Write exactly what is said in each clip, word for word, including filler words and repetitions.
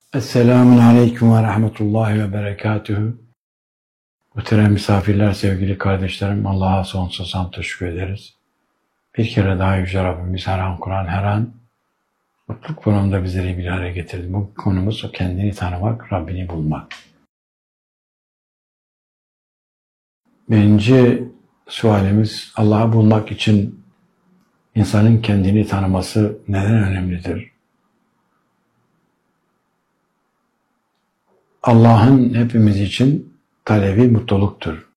Esselamun Aleyküm ve Rahmetullahi ve Berekatühü. Muhterem misafirler, sevgili kardeşlerim, Allah'a sonsuz hamd teşekkür ederiz. Bir kere daha Yüce Rabbimiz her an Kur'an, her an mutluluk konumunda bizleri bir araya getirdi. Bu konumuz o kendini tanımak, Rabbini bulmak. Birinci sualimiz, Allah'ı bulmak için insanın kendini tanıması neden önemlidir? Allah'ın hepimiz için talebi mutluluktur.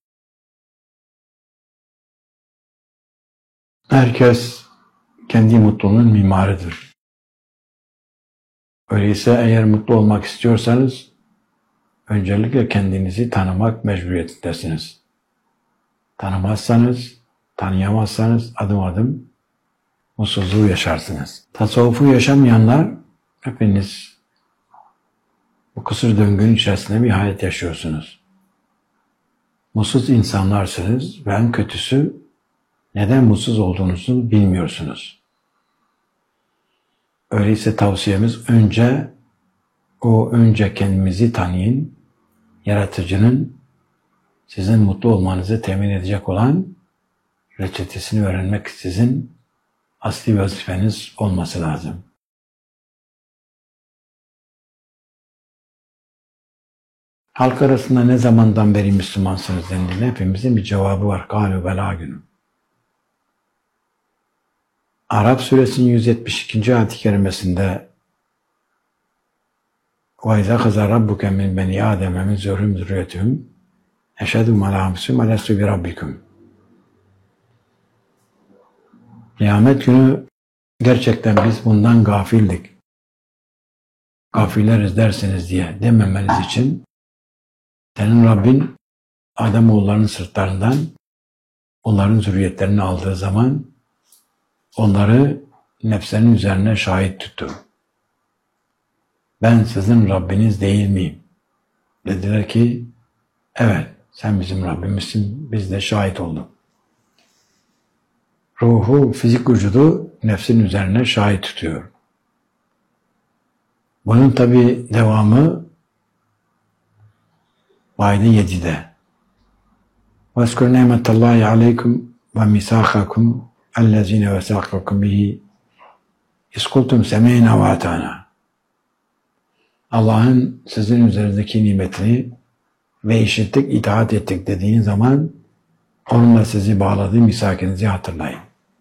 Herkes kendi mutluluğunun mimarıdır. Öyleyse eğer mutlu olmak istiyorsanız öncelikle kendinizi tanımak mecburiyetindesiniz. Tanımazsanız, tanıyamazsanız adım adım mutsuzluğu yaşarsınız. Tasavvufu yaşamayanlar hepiniz bu kısır döngünün içerisinde bir hayat yaşıyorsunuz. Mutsuz insanlarsınız ve en kötüsü neden mutsuz olduğunuzu bilmiyorsunuz. Öyleyse tavsiyemiz önce o önce kendimizi tanıyın. Yaratıcının sizin mutlu olmanızı temin edecek olan reçetesini öğrenmek sizin asli vazifeniz olması lazım. Halk arasında ne zamandan beri Müslümansınız dendiğinde hepimizin bir cevabı var. Kâlû belâ günüm. Arap suresinin yüz yetmiş ikinci ayet-i kerimesinde وَاِذَا خَزَى رَبُّكَ مِنْ بَنِي آدَمَ مِنْ زُرِّهِمْ ذُرِّيَّتَهُمْ اَشْهَدُوا عَلَىٰ أَنفُسِهِمْ أَلَسْتُ بِرَبِّكُمْ. Kıyamet günü gerçekten biz bundan gafildik. Gafilleriz dersiniz diye dememeniz için senin Rabbin Ademoğullarının sırtlarından onların zürriyetlerini aldığı zaman onları nefslerinin üzerine şahit tuttu. Ben sizin Rabbiniz değil miyim? Dediler ki evet sen bizim Rabbimizsin, biz de şahit olduk. Ruhu, fizik vücudu nefsin üzerine şahit tutuyor. Bunun tabi devamı Maide yedide. وَاذْكُرْ نِعْمَةَ اللّٰهِ عَلَيْكُمْ وَمِسَاخَكُمْ اَلَّذ۪ينَ وَسَاقَكُمْ بِهِ اِذْ قُلْتُمْ سَمِعْنَا وَاَطَعْنَا. Allah'ın sizin üzerindeki nimetini ve işittik, itaat ettik dediğin zaman onunla sizi bağladığı misakinizi hatırlayın.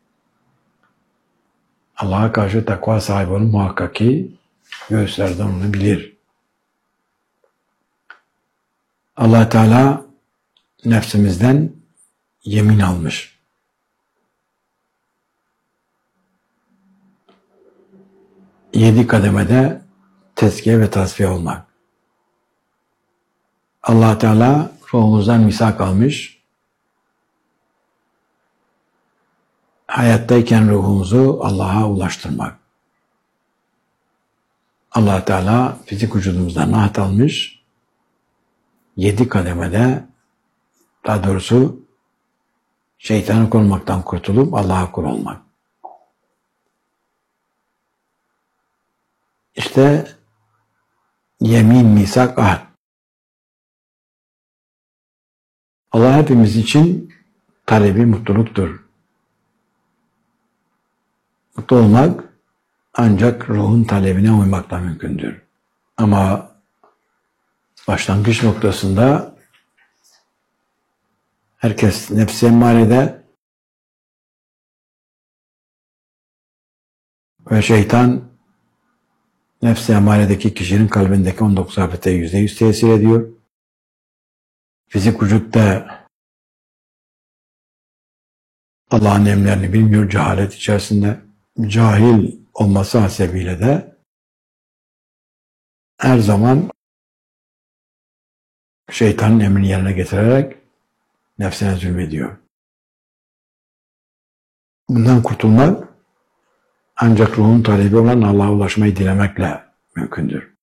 Allah'a karşı takva sahibi olun muhakkak ki göğüslerden onu bilir. Allah Teala nefsimizden yemin almış. Yedi kademede tezkiye ve tasfiye olmak. Allah Teala ruhumuzdan misak almış. Hayattayken ruhumuzu Allah'a ulaştırmak. Allah Teala fizik vücudumuzdan nahat almış. Yedi kademede, daha doğrusu şeytanı konmaktan kurtulup Allah'a kul olmak. İşte yemin, misak, ahd. Allah hepimiz için talebi mutluluktur. Mutlu olmak ancak ruhun talebine uymakla mümkündür. Ama başlangıç noktasında herkes nefs-i emmarede ve şeytan nefs-i emmaredeki kişinin kalbindeki on dokuz afete yüzde yüz tesir ediyor. Fizik vücutta Allah'ın emlerini bilmiyor, cehalet içerisinde. Cahil olması hasebiyle de her zaman şeytanın emrini yerine getirerek nefsine zulmediyor. Bundan kurtulmak ancak ruhun talebi olan Allah'a ulaşmayı dilemekle mümkündür.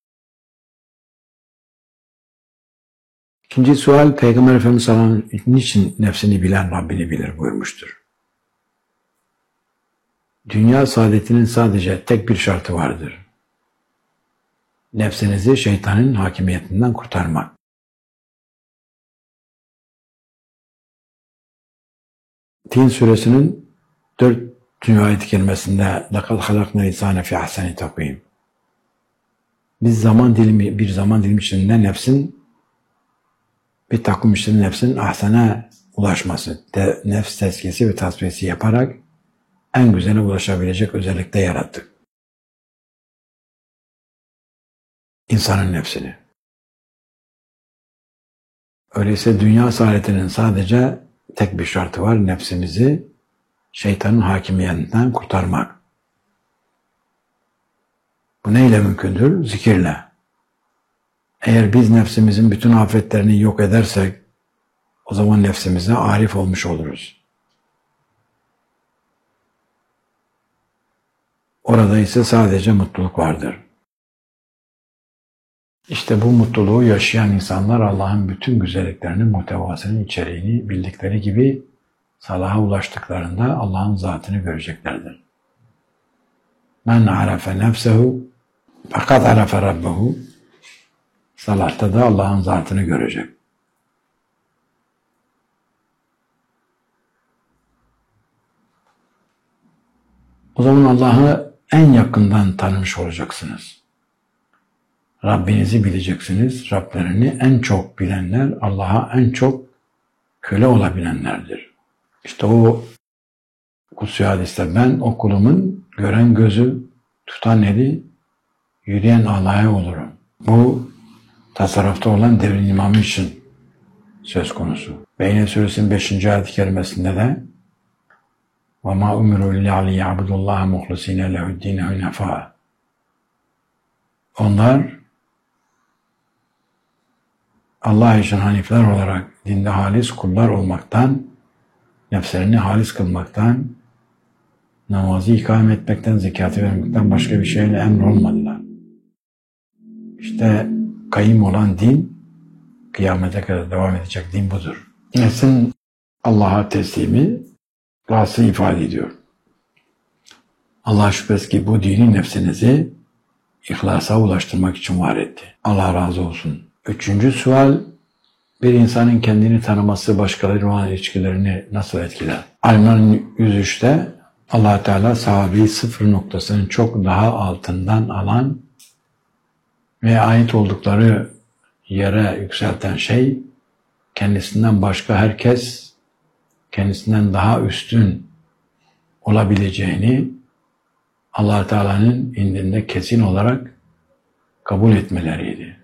İkinci sual, Peygamber Efendimiz sallallahu aleyhi ve sellem niçin nefsini bilen Rabbini bilir buyurmuştur. Dünya saadetinin sadece tek bir şartı vardır. Nefsinizi şeytanın hakimiyetinden kurtarmak. Tin suresinin dördüncü ayet-i kerimesinde لَقَدْ خَلَقْنَا الْاِنْسَانَ فِي اَحْسَنِ تَقْوِيمٍ. Biz zaman dilimi, bir zaman dilimi içinde nefsin, bir takım içinde nefsin ahsana ulaşması, de, nefs tezkiyesi ve tasfiyesi yaparak en güzele ulaşabilecek özellikte yarattık. İnsanın nefsini. Öyleyse dünya saadetinin sadece tek bir şartı var, nefsimizi şeytanın hakimiyetinden kurtarmak. Bu neyle mümkündür? Zikirle. Eğer biz nefsimizin bütün afetlerini yok edersek, o zaman nefsimize arif olmuş oluruz. Orada ise sadece mutluluk vardır. İşte bu mutluluğu yaşayan insanlar Allah'ın bütün güzelliklerinin, muhtevasının içeriğini bildikleri gibi salaha ulaştıklarında Allah'ın zatını göreceklerdir. Men arafe nefsehu fakat arafe rabbehu. Salahta da Allah'ın zatını görecek. O zaman Allah'ı en yakından tanımış olacaksınız. Rabbinizi bileceksiniz. Rablerini en çok bilenler Allah'a en çok köle olabilenlerdir. İşte o kutsi hadiste ben o kulumun gören gözü, tutan eli, yürüyen Allah'a olurum. Bu tasarrufta olan devrin imamı için söz konusu. Beyne Suresinin beşinci ayet-i kerimesinde de وَمَا اُمِرُوا لِلَّهِ لِيَعْبُدُوا اللّٰهَ مُخْلِص۪ينَ لَهُ الدِّينَ حُنَفَاءَ. Onlar Allah için hanifler olarak dinde halis kullar olmaktan, nefslerini halis kılmaktan, namazı ikame etmekten, zekatı vermekten başka bir şeyle emrolmadılar. İşte kayyım olan din, kıyamete kadar devam edecek din budur. Nefsin Allah'a teslimi, rası ifade ediyor. Allah şüphesiz ki bu dini nefsinizi ihlasa ulaştırmak için var etti. Allah razı olsun. Üçüncü sual, bir insanın kendini tanıması başkalarıyla olan ilişkilerini nasıl etkiler? Alimran yüz üçte Allah Teala sahabeyi sıfır noktasının çok daha altından alan ve ait oldukları yere yükselten şey, kendisinden başka herkes kendisinden daha üstün olabileceğini Allah Teala'nın indinde kesin olarak kabul etmeleriydi.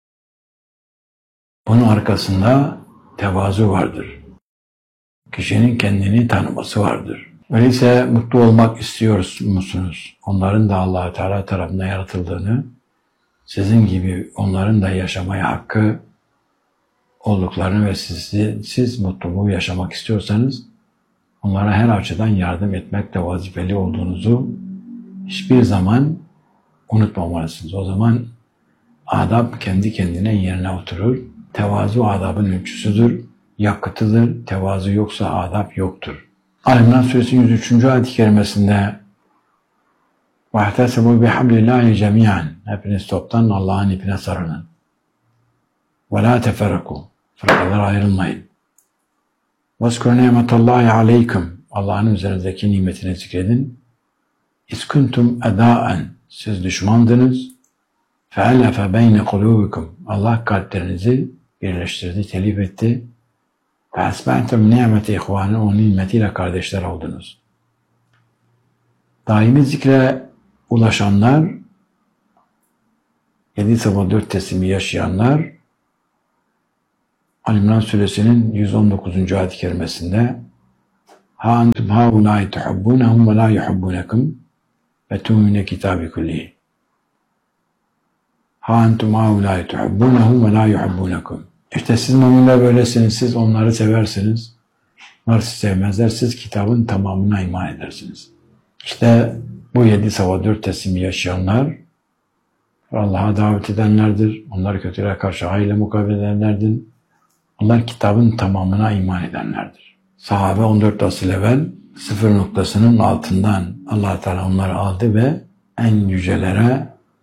Bunun arkasında tevazu vardır. Kişinin kendini tanıması vardır. Öyleyse mutlu olmak istiyor musunuz? Onların da Allah Teala tarafından yaratıldığını, sizin gibi onların da yaşamaya hakkı olduklarını ve siz, siz mutluluğu yaşamak istiyorsanız onlara her açıdan yardım etmekle vazifeli olduğunuzu hiçbir zaman unutmamalısınız. O zaman adab kendi kendine yerine oturur. Tevazu adabın ölçüsüdür, yakıtıdır. Tevazu yoksa adab yoktur. Ali-İmran Suresinin yüz üçüncü ayet-i kerimesinde وَاَحْتَسَبُوا بِحَبْلِ اللّٰهِ جَمِيعًا. Hepiniz toptan Allah'ın ipine sarılın. وَلَا تَفَرَّقُوا. Fırkalar ayrılmayın. وَاسْكُرْ نِعْمَةَ اللّٰهِ عَلَيْكُمْ. Allah'ın üzerinizdeki nimetini zikredin. İskuntum edaen. Siz düşmandınız. فَاَلَّفَ بَيْنَ قُلُوبِكُمْ. Allah kalplerinizi birleştirdi, telif etti. فَاَسْبَعْتُمْ نِعْمَةِ اِخْوَانِ. O nimetiyle kardeşler oldunuz. Daimi zikre ulaşanlar, yedi sabah dört teslimi yaşayanlar, Ali-İmran Suresinin yüz on dokuzuncu ayet-i kerimesinde Ha entum haulâi tuhibbûnehum ve lâ yuhibbûnekum ve tûmine kitâbi kullihi. Ha entum haulâi tuhibbûnehum ve lâ yuhibbûnekum. İşte siz müminler böylesiniz, siz onları seversiniz. Onlar sizi sevmezler, siz kitabın tamamına iman edersiniz. İşte bu yedi sabah dört teslimi yaşayanlar Allah'a davet edenlerdir. Onlar kötülere karşı hayırla mukabele edenlerdir. Onlar kitabın tamamına iman edenlerdir. Sahabe on dört asıl evvel sıfır noktasının altından Allah Teala onları aldı ve en yücelere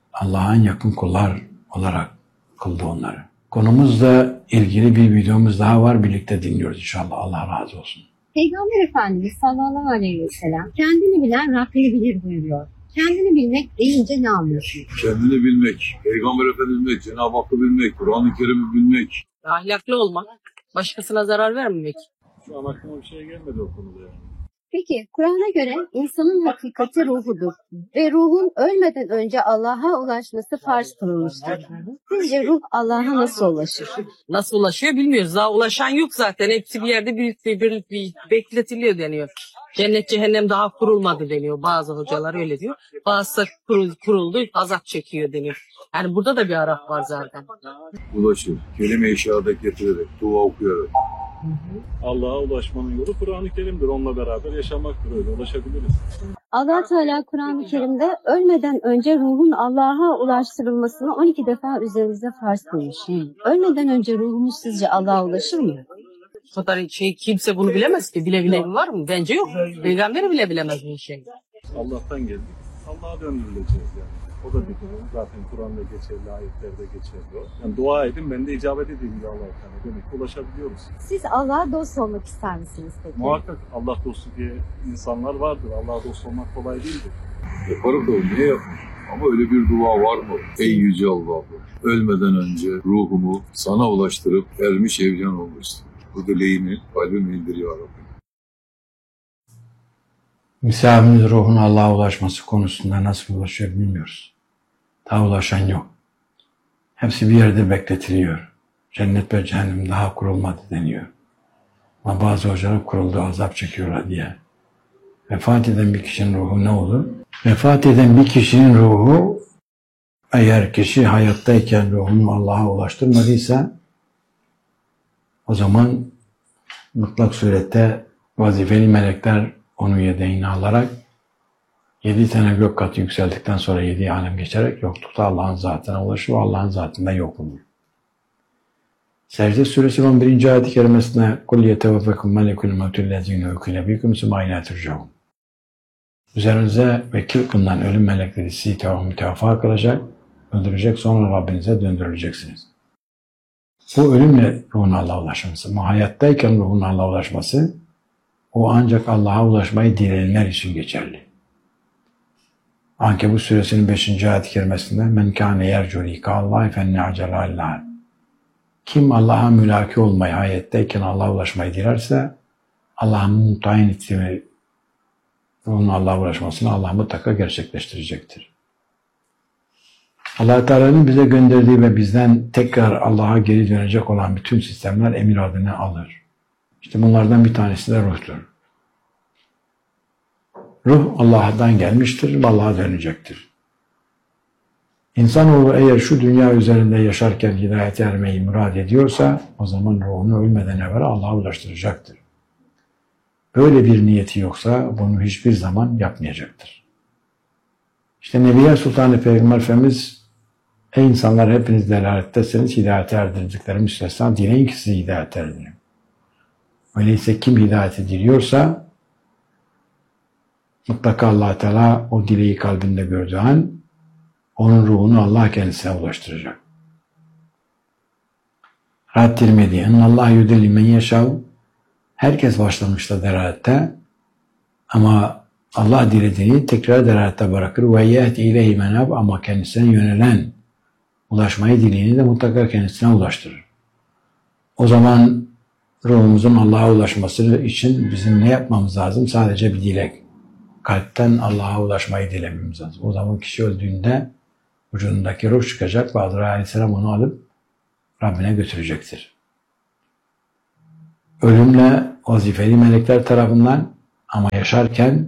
Allah'ın yakın kullar olarak kıldı onları. Konumuzla ilgili bir videomuz daha var. Birlikte dinliyoruz inşallah. Allah razı olsun. Peygamber Efendimiz sallallahu aleyhi ve sellem kendini bilen Rabbini bilir buyuruyor. Kendini bilmek deyince ne anlıyorsunuz? Kendini bilmek, Peygamber Efendimizi bilmek, Cenab-ı Hakk'ı bilmek, Kur'an-ı Kerim'i bilmek. Ahlaklı olmak, başkasına zarar vermemek. Şu an aklıma bir şey gelmedi o konuda yani. Peki Kur'an'a göre insanın hakikati ruhudur ve ruhun ölmeden önce Allah'a ulaşması farz kılınmıştır. Sizce ruh Allah'a nasıl ulaşır? Nasıl ulaşıyor bilmiyoruz. Daha ulaşan yok zaten. Hepsi bir yerde bir, bir, bir, bir bekletiliyor deniyor. Cennet cehennem daha kurulmadı deniyor. Bazı hocalar öyle diyor. Bazısı kurul, kuruldu, azap çekiyor deniyor. Yani burada da bir Arap var zaten. Ulaşır. Kelime-i şehadet getirerek, dua okuyarak. Allah'a ulaşmanın yolu Kur'an-ı Kerim'dir. Onunla beraber yaşamaktır, öyle ulaşabiliriz. Allah Teala Kur'an-ı Kerim'de ölmeden önce ruhun Allah'a ulaştırılmasını on iki defa üzerimize farz kılmış. Ölmeden önce ruhumuz sizce Allah'a ulaşır mı? Bu kadar şey kimse bunu bilemez ki. Bile bile var mı? Bence yok. Peygamberi bile bilemez bu şey. Allah'tan geldik, Allah'a döndürüleceğiz yani. O da bir zaten Kur'an'da geçerli, ayetlerde geçerli o. Yani dua edin, ben de icabet edeyim diye Allah-u Teala. Demek ki ulaşabiliyoruz. Siz Allah'a dost olmak ister misiniz peki? Muhakkak Allah dostu diye insanlar vardır. Allah'a dost olmak kolay değildir. Yaparım da niye yapmış? Ama öyle bir dua var mı? Ey Yüce Allah'ım, ölmeden önce ruhumu sana ulaştırıp ermiş evliyan olmuşsun. Bu dileğimi kalbime indir ya Rabbi. Misafirimiz ruhun Allah'a ulaşması konusunda nasıl ulaşıyor bilmiyoruz. Daha ulaşan yok. Hepsi bir yerde bekletiliyor. Cennet ve cehennem daha kurulmadı deniyor. Ama bazı hocalar kuruldu, azap çekiyorlar diye. Vefat eden bir kişinin ruhu ne olur? Vefat eden bir kişinin ruhu, eğer kişi hayattayken ruhunu Allah'a ulaştırmadıysa, o zaman mutlak surette vazifeli melekler onu yedeğine alarak yedi tane gök katı yükseldikten sonra yedi alem geçerek yoklukta Allah'ın zatına ulaşır ve Allah'ın zatında yok olur. Secde Suresi on birinci ayet-i kerimesinde kul yeteveffekum melekul mevtüllezine ukile bikum sümayne turcaun. Üzerinize vekil kılınan ölüm melekleri sizi mütevaffa kılacak, öldürecek, sonra Rabbinize döndürüleceksiniz. Bu ölümle ruhun Allah'a ulaşması, ama hayattayken ruhun Allah'a ulaşması, o ancak Allah'a ulaşmayı dileyenler için geçerli. Ankebut suresinin beşinci ayet-i kerimesinde men kâne yercu likâllâhi fenne'acelâllâh. Kim Allah'a mülaki olmayı, hayattayken Allah'a ulaşmayı dilerse, Allah'ın tayin ettiği ruhun Allah'a ulaşmasını Allah mutlaka gerçekleştirecektir. Allah Teala'nın bize gönderdiği ve bizden tekrar Allah'a geri dönecek olan bütün sistemler emir adını alır. İşte bunlardan bir tanesi de ruhtur. Ruh Allah'tan gelmiştir ve Allah'a dönecektir. İnsanoğlu eğer şu dünya üzerinde yaşarken hidayete ermeyi murad ediyorsa, o zaman ruhunu ölmeden evvel Allah'a ulaştıracaktır. Böyle bir niyeti yoksa bunu hiçbir zaman yapmayacaktır. İşte Nebiye Sultanı Peygamber Efendimiz, ey insanlar hepiniz delalettesiniz, hidayete erdirdikleri müstesna dileyin ki sizi hidayete erdirin. Öyleyse kim hidayete diliyorsa, mutlaka Allah Teala o dileği kalbinde gördüğü an, onun ruhunu Allah kendisine ulaştıracak. Rad Tirmidhi, ennallâh yüdeli men yeşâv. Herkes başlamıştı delalette, ama Allah dilediğini tekrar delalette bırakır. Ve yehdi ileyhi menab, ama kendisine yönelen, ulaşmayı dileğini de mutlaka kendisine ulaştırır. O zaman ruhumuzun Allah'a ulaşması için bizim ne yapmamız lazım? Sadece bir dilek. Kalpten Allah'a ulaşmayı dilememiz lazım. O zaman kişi öldüğünde vücudundaki ruh çıkacak ve Azrail Aleyhisselam onu alıp Rabbine götürecektir. Ölümle vazifeli melekler tarafından, ama yaşarken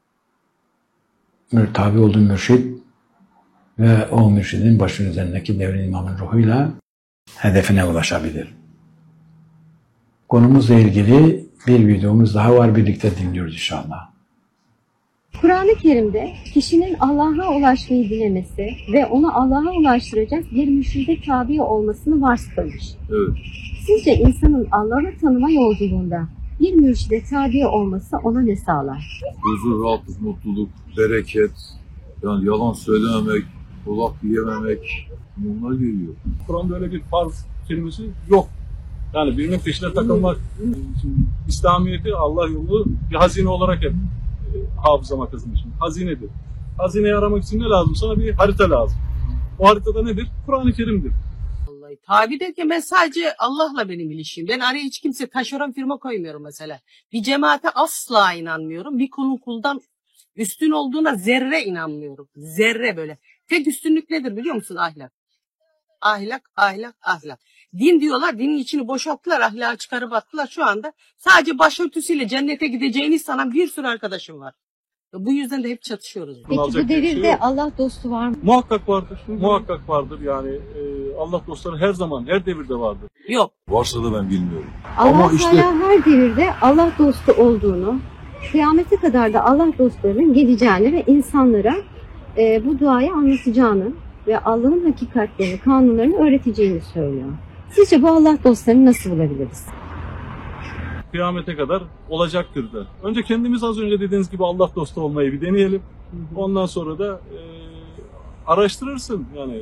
tabi olduğu mürşid ve o mürşidin başının üzerindeki devrin imamın ruhuyla hedefine ulaşabilir. Konumuzla ilgili bir videomuz daha var, birlikte dinliyoruz inşallah. Kur'an-ı Kerim'de kişinin Allah'a ulaşmayı dilemesi ve onu Allah'a ulaştıracak bir mürşide tabi olmasını varsayılmış. Evet. Sizce insanın Allah'ı tanıma yolculuğunda bir mürşide tabi olması ona ne sağlar? Huzur, rahatlık, mutluluk, bereket, yani yalan söylememek, dolap yememek, bunlar geliyor. Kur'an'da öyle bir farz kelimesi yok. Yani birinin peşine takılmak, şimdi İslamiyet'i Allah yolu bir hazine olarak hep e, hafızama kazınmışım. Hazinedir. Hazineyi aramak için ne lazım? Sana bir harita lazım. O haritada nedir? Kur'an-ı Kerim'dir. Vallahi tabi derken ben sadece Allah'la benim ilişkim. Ben araya hiç kimse taşeron firma koymuyorum mesela. Bir cemaate asla inanmıyorum. Bir kulun kuldan üstün olduğuna zerre inanmıyorum. Zerre böyle. Tek üstünlük nedir biliyor musun? Ahlak. Ahlak, ahlak, ahlak. Din diyorlar, dinin içini boşalttılar, ahlakı çıkarıp attılar. Şu anda sadece başörtüsüyle cennete gideceğini sanan bir sürü arkadaşım var. Bu yüzden de hep çatışıyoruz. Peki alacak bu bir şey devirde yok. Allah dostu var mı? Muhakkak vardır. Muhakkak vardır. Yani e, Allah dostları her zaman, her devirde vardır. Yok. Varsa da ben bilmiyorum. Allah Ama işte- Teala her devirde Allah dostu olduğunu, kıyamete kadar da Allah dostlarının geleceğini ve insanlara e, bu duayı anlatacağını ve Allah'ın hakikatlerini, kanunlarını öğreteceğini söylüyor. Sizce bu Allah dostlarını nasıl bulabiliriz? Kıyamete kadar olacaktır da. Önce kendimiz az önce dediğiniz gibi Allah dostu olmayı bir deneyelim. Ondan sonra da e, araştırırsın yani.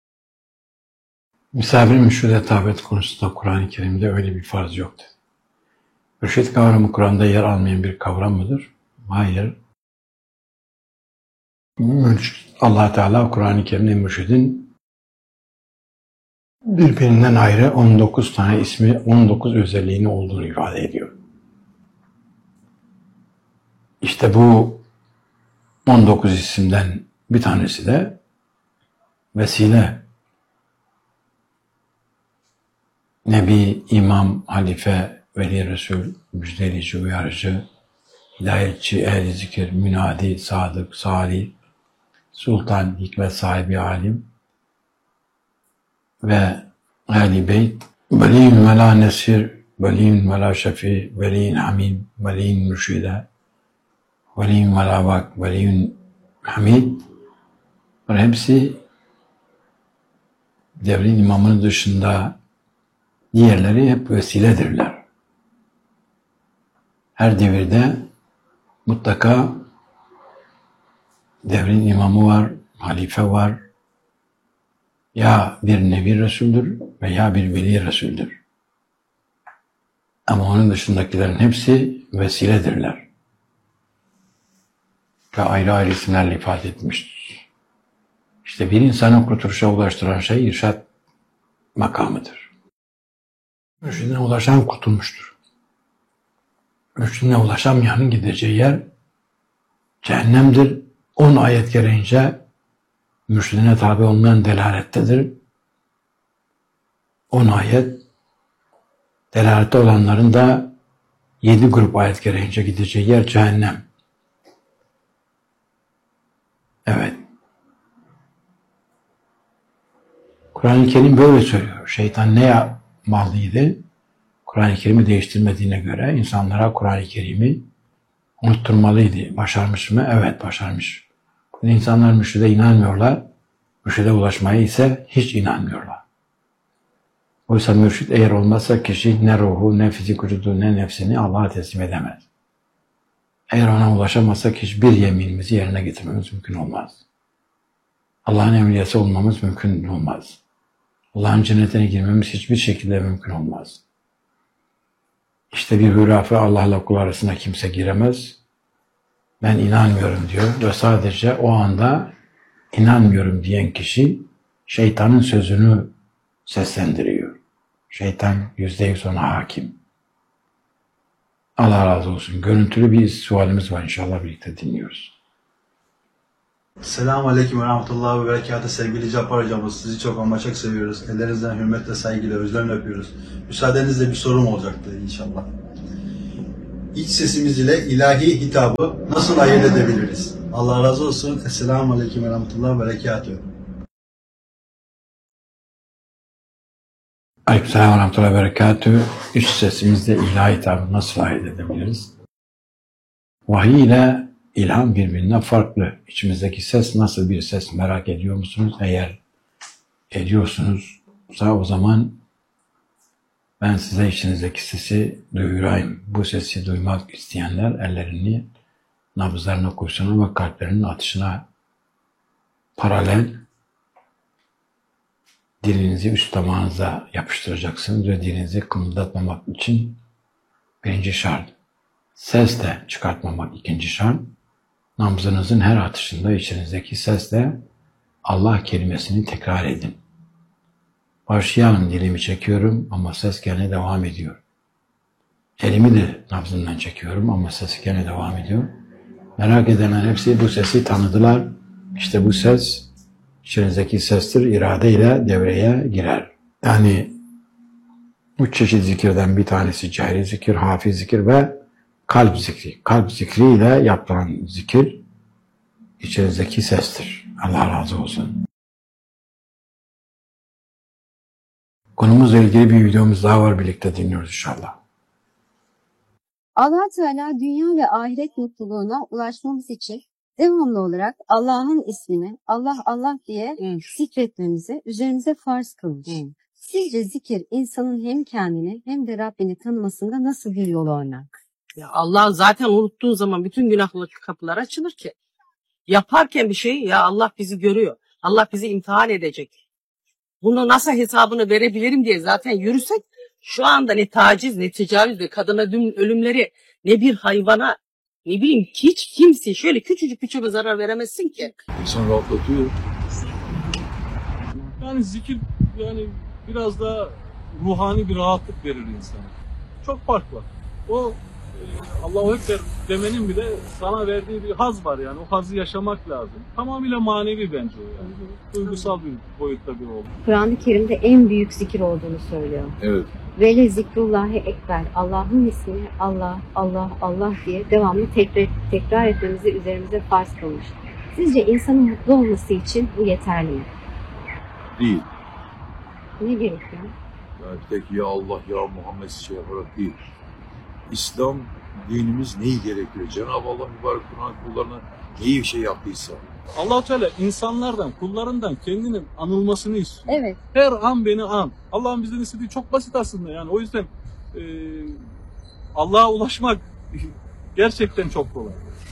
Misafir mürşide tabet konusunda Kur'an-ı Kerim'de öyle bir farz yoktur. Mürşid kavramı Kur'an'da yer almayan bir kavram mıdır? Hayır. Allah Teala Kur'an-ı Kerim'de mürşidin birbirinden ayrı on dokuz tane ismi, on dokuz özelliğini olduğunu ifade ediyor. İşte bu on dokuz isimden bir tanesi de vesile. Nebi, imam, halife, veli, resul, müjdeleyici, uyarıcı, hidayetçi, ehli zikir, münadi, sadık, salih, sultan, hikmet sahibi, alim ve ehli beyt, veliyün ve la nesir, veliyün ve la şefi, veliyün hamim, veliyün mürşide, veliyün ve la vak, veliyün hamid. Bunlar hepsi devrin imamının dışında diğerleri hep vesiledirler. Her devirde mutlaka devrin imamı var, halife var. Ya bir nebi resuldür veya bir veli resuldür. Ama onun dışındakilerin hepsi vesiledirler. Ve ayrı ayrı isimlerle ifade etmiştir. İşte bir insanı kurtuluşa ulaştıran şey irşad makamıdır. Mürşidine ulaşan kurtulmuştur. Mürşidine ulaşamayanın gideceği yer cehennemdir. On ayet gereğince mürşidine tabi olmayan delalettedir. On ayet delalette olanların da yedi grup ayet gereğince gideceği yer cehennem. Evet. Kur'an-ı Kerim böyle söylüyor. Şeytan ne yapmalıydı? Kur'an-ı Kerim'i değiştirmediğine göre insanlara Kur'an-ı Kerim'i unutturmalıydı. Başarmış mı? Evet, başarmış. İnsanlar mürşide inanmıyorlar. Mürşide ulaşmaya ise hiç inanmıyorlar. Oysa mürşid eğer olmazsa kişi ne ruhu, ne fizik vücudu, ne nefsini Allah'a teslim edemez. Eğer ona ulaşamazsak hiçbir yeminimizi yerine getirmemiz mümkün olmaz. Allah'ın emriyesi olmamız mümkün olmaz. Allah'ın cennetine girmemiz hiçbir şekilde mümkün olmaz. İşte bir hurafe Allah'la kul arasına kimse giremez. Ben inanmıyorum diyor ve sadece o anda inanmıyorum diyen kişi şeytanın sözünü seslendiriyor. Şeytan yüzde yüz ona hakim. Allah razı olsun. Görüntülü bir sualimiz var, inşallah birlikte dinliyoruz. Selamun Aleyküm ve Rahmetullahi ve Berekatuhu sevgili Cappar hocamız. Sizi çok ama çok seviyoruz. Ellerinizden hürmetle, saygıyla, özlemle öpüyoruz. Müsaadenizle bir sorum olacaktı inşallah. İç sesimiz ile ilahi hitabı nasıl ayırt edebiliriz? Allah razı olsun. Esselamun Aleyküm ve Rahmetullahi ve Berekatuhu. Aleykümselam ve Rahmetullahi ve Berekatuhu. İç sesimizde ilahi hitabı nasıl ayırt edebiliriz? Vahiy ile İlham birbirinden farklı. İçimizdeki ses nasıl bir ses merak ediyor musunuz? Eğer ediyorsunuzsa o zaman ben size içinizdeki sesi duyurayım. Bu sesi duymak isteyenler ellerini nabızlarına koysunlar ve kalplerinin atışına paralel dilinizi üst damağınıza yapıştıracaksınız ve dilinizi kımıldatmamak için birinci şart. Ses de çıkartmamak ikinci şart. Nabzınızın her atışında içinizdeki sesle Allah kelimesini tekrar edin. Başlayan dilimi çekiyorum ama ses gene devam ediyor. Elimi de nabzından çekiyorum ama ses gene devam ediyor. Merak edenler hepsi bu sesi tanıdılar. İşte bu ses içinizdeki sestir, irade ile devreye girer. Yani üç çeşit zikirden bir tanesi cehri zikir, hafi zikir ve kalp zikri. Kalp zikriyle yapılan zikir içinizdeki sestir. Allah razı olsun. Konumuzla ilgili bir videomuz daha var, birlikte dinliyoruz inşallah. Allah Teala dünya ve ahiret mutluluğuna ulaşmamız için devamlı olarak Allah'ın ismini Allah Allah diye Hı. zikretmemizi üzerimize farz kılmış. Hı. Sizce zikir insanın hem kendini hem de Rabbini tanımasında nasıl bir yol oynar? Ya Allah zaten unuttuğun zaman bütün günahlık kapılar açılır ki. Yaparken bir şey, ya Allah bizi görüyor. Allah bizi imtihan edecek. Bunu nasıl hesabını verebilirim diye zaten yürüsek şu anda ne taciz ne tecavüz ne kadına dün ölümleri ne bir hayvana ne bileyim hiç kimse şöyle küçücük bir çöpe zarar veremezsin ki. İnsan rahatlatıyor. Yani zikir yani biraz da ruhani bir rahatlık verir insana. Çok fark var. O e, Allahu Ekber demenin bile sana verdiği bir haz var yani. O hazı yaşamak lazım. Tamamıyla manevi bence o yani. Duygusal bir boyutta bir oldu. Kur'an-ı Kerim'de en büyük zikir olduğunu söylüyor. Evet. Vele zikrullahi ekber. Allah'ın ismini Allah, Allah, Allah diye devamlı tekrar, tekrar etmemizi üzerimize farz kılmış. Sizce insanın mutlu olması için bu yeterli mi? Değil. Ne gerekiyor? Yani tek ya Allah ya Muhammed şey yaparak değil. İslam dinimiz neyi gerekiyor? Cenab-ı Allah mübarek Kur'an kullarına neyi bir şey yaptıysa. Allah-u Teala insanlardan, kullarından kendinin anılmasını istiyor. Evet. Her an beni an. Allah'ın bizden istediği çok basit aslında yani. O yüzden e, Allah'a ulaşmak gerçekten çok kolay.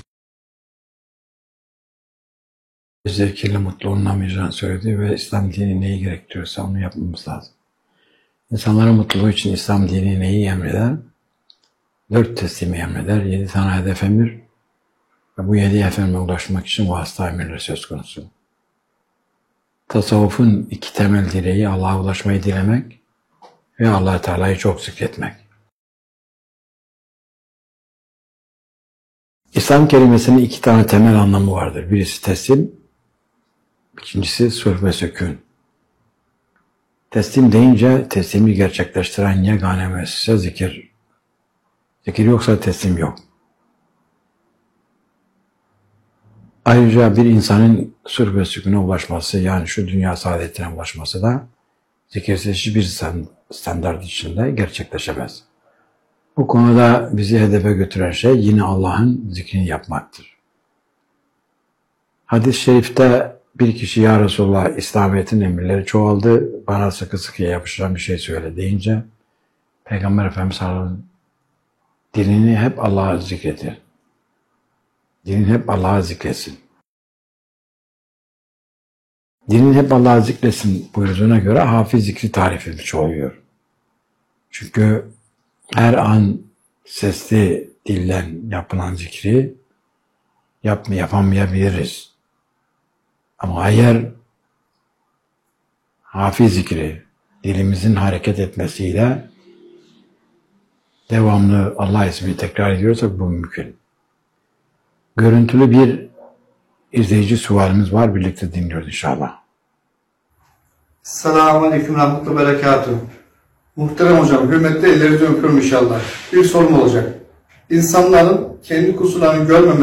Zevkiyle mutlu olunamayacağını söyledi ve İslam dini neyi gerektiriyorsa onu yapmamız lazım. İnsanların mutluluğu için İslam dini neyi emreder? Dört teslimi emreder, yedi tane hedef emir ve bu yedi efeme ulaşmak için vasıta emirleri söz konusu. Tasavvufun iki temel direği Allah'a ulaşmayı dilemek ve Allah Teala'yı çok zikretmek. İslam kelimesinin iki tane temel anlamı vardır. Birisi teslim, ikincisi sulh ve sükun. Teslim deyince teslimi gerçekleştiren yegane müessese zikir. Zikir yoksa teslim yok. Ayrıca bir insanın sulh ve sükûne ulaşması, yani şu dünya saadetine ulaşması da zikirsiz hiçbir standart içinde gerçekleşemez. Bu konuda bizi hedefe götüren şey yine Allah'ın zikrini yapmaktır. Hadis-i şerifte bir kişi ya Resulullah İslamiyet'in emirleri çoğaldı, bana sıkı sıkıya yapıştıran bir şey söyle deyince Peygamber Efendimiz sallallahu aleyhi ve sellem dilini hep Allah'a zikredir. Dilin hep Allah'a zikretsin. Dilin hep Allah'a zikretsin buyurduğuna göre hafiz zikri tarif edilmiş oluyor. Çünkü her an sesli dillen yapılan zikri yap, yapamayabiliriz. Ama eğer hafiz zikri dilimizin hareket etmesiyle devamlı Allah ismini tekrar ediyorsak bu mümkün. Görüntülü bir izleyici sualimiz var. Birlikte dinliyoruz inşallah. Selamun Aleyküm Rahmetullah Berekatuhu. Muhterem hocam, hürmetli ellerinizi öpüyorum inşallah. Bir sorum olacak. İnsanların kendi kusurlarını görmemesi